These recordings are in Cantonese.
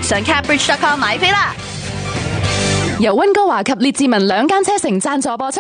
上 cadbridge.com 買飛啦！ 由溫哥華及列治文兩間車城贊助播出。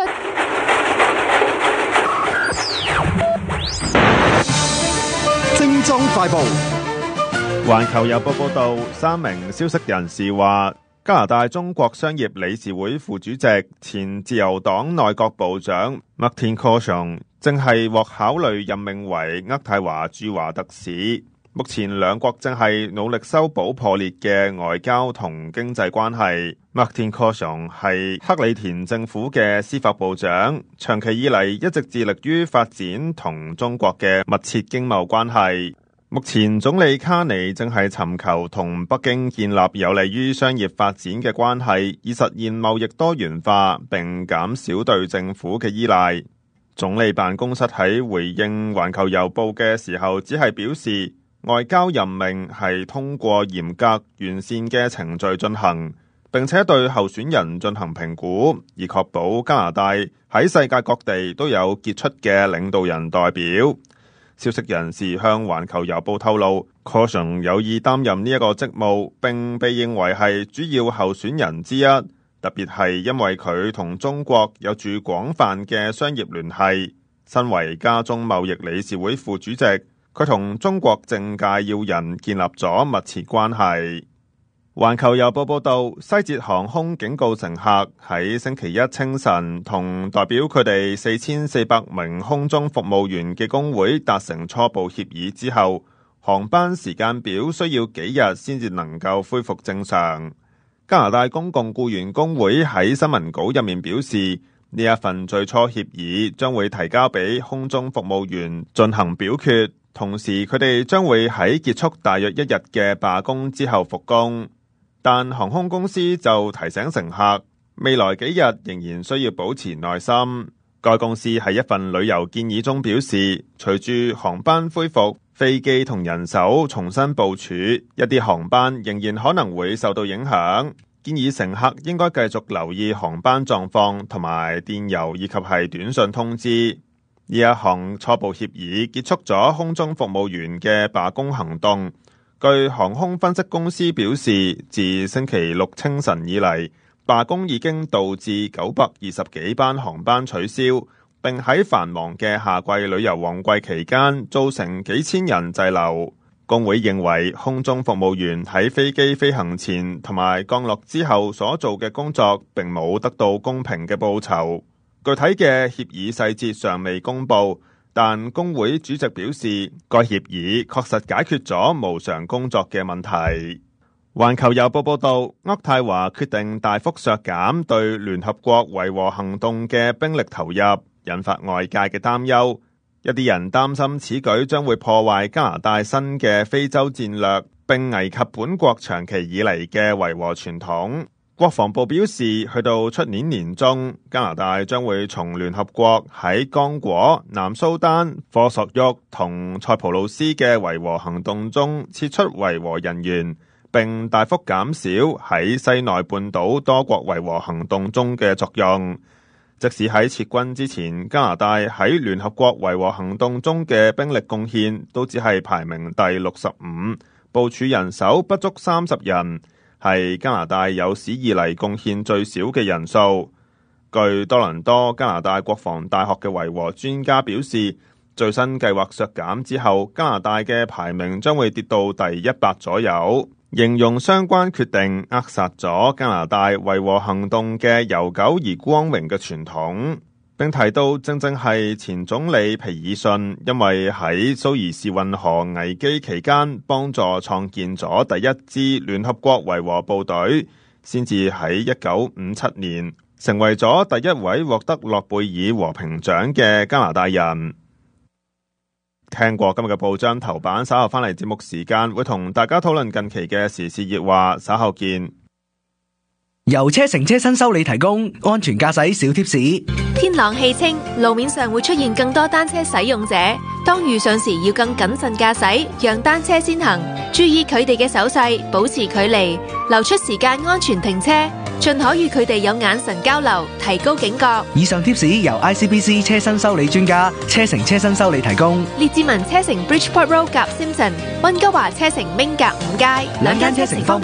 精裝快報。 環球郵報報道，3名消息人士話，加拿大中國商業理事會副主席、前自由黨內閣部長 Martin Cauchon 正係獲考慮任命為渥太華駐華特使。目前兩國正係努力修補破裂嘅外交同經濟關係。Martin Cauchon 係克里田政府嘅司法部長，長期以嚟一直致力於發展同中國嘅密切經貿關係。目前總理卡尼正係尋求同北京建立有利於商業發展嘅關係，以實現貿易多元化並減少對政府嘅依賴。總理辦公室喺回應環球郵報嘅時候，只係表示外交任命係通過嚴格完善嘅程序進行，並且對候選人進行評估，以確保加拿大喺世界各地都有傑出嘅領導人代表。消息人士向環球郵報透露，Cauchon 有意擔任呢一個職務，並被認為係主要候選人之一，特別係因為佢同中國有住廣泛嘅商業聯繫。身為加中貿易理事會副主席，佢同中國政界要人建立咗密切關係。環球郵報報道，西捷航空警告乘客喺星期一清晨同代表佢哋4400名空中服務員嘅工會達成初步協議之後，航班時間表需要幾日先至能夠恢復正常。加拿大公共僱員工會喺新聞稿入面表示，呢一份最初協議將會提交俾空中服務員進行表決，同時佢哋將會喺結束大約1日嘅罷工之後復工。但航空公司就提醒乘客，未來幾日仍然需要保持耐心。該公司喺一份旅遊建議中表示，隨住航班恢復，飛機同人手重新部署，一啲航班仍然可能會受到影響。建議乘客應該繼續留意航班狀況同埋電郵以及係短信通知。呢一項初步協議結束咗空中服務員嘅罷工行動。據航空分析公司表示，自星期六清晨以嚟，罷工已經導致920幾班航班取消，並喺繁忙嘅夏季旅遊旺季期間造成幾千人滯留。工會認為空中服務員喺飛機飛行前同埋降落之後所做嘅工作並冇得到公平嘅報酬。具體嘅協議細節尚未公布，但工會主席表示，該協議確實解決咗無償工作嘅問題。環球郵報報道，渥太華決定大幅削減對聯合國維和行動嘅兵力投入，引發外界嘅擔憂。一啲人擔心此舉將會破壞加拿大新嘅非洲戰略，並危及本國長期以嚟嘅維和傳統。國防部表示，去到出年年中，加拿大將會從聯合國喺剛果、南蘇丹、科索沃同塞浦路斯嘅維和行動中撤出維和人員，並大幅減少喺西奈半島多國維和行動中嘅作用。即使喺撤軍之前，加拿大喺聯合國維和行動中嘅兵力貢獻都只係排名第65，部署人手不足30人，係加拿大有史以嚟貢獻最少嘅人數。據多倫多加拿大國防大學嘅維和專家表示，最新計劃削減之後，加拿大嘅排名將會跌到第100左右，形容相關決定扼殺咗加拿大維和行動嘅悠久而光榮嘅傳統。並提到，正係前總理皮爾遜因為喺蘇伊士運河危機期間幫助創建咗第一支聯合國維和部隊，先至喺1957年成為咗第一位獲得諾貝爾和平獎嘅加拿大人。聽過今日嘅報章頭版，稍後翻嚟節目時間會同大家討論近期嘅時事熱話，稍後見。 由車城車身修理提供安全駕駛小貼士。 天朗氣清，路面上會出現更多單車使用者，當遇上時要更謹慎駕駛，讓單車先行，注意佢哋嘅手勢，保持距離，留出時間安全停車，盡可與佢哋有眼神交流，提高警覺。 以上貼士由 ICBC 車身修理專家車城車身修理提供。 列治文車城 Bridgeport Road 夾 Simpson， 溫哥華車城 Ming 夾5街，兩間車城方